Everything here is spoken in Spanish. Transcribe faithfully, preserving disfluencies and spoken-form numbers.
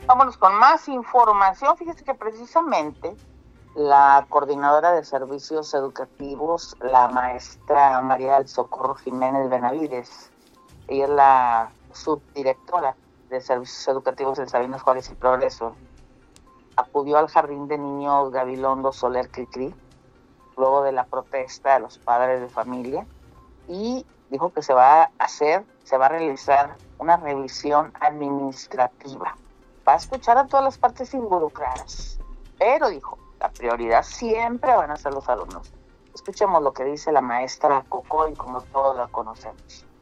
Vámonos con más información. Fíjese que precisamente la coordinadora de servicios educativos, la maestra María del Socorro Jiménez Benavides, ella es la subdirectora de servicios educativos en Sabinas Juárez y Progreso, acudió al jardín de niños Gabilondo Soler Cricri, luego de la protesta de los padres de familia, y dijo que se va a hacer, se va a realizar una revisión administrativa. Va a escuchar a todas las partes involucradas, pero dijo, la prioridad siempre van a ser los alumnos. Escuchemos lo que dice la maestra Cocoy, como todos la conocemos.